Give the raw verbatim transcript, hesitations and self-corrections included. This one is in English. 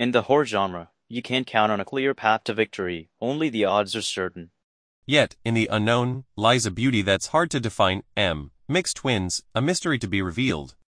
In the horror genre, you can't count on a clear path to victory, only the odds are certain. Yet, in the unknown, lies a beauty that's hard to define. M. Mixed twins, a mystery to be revealed.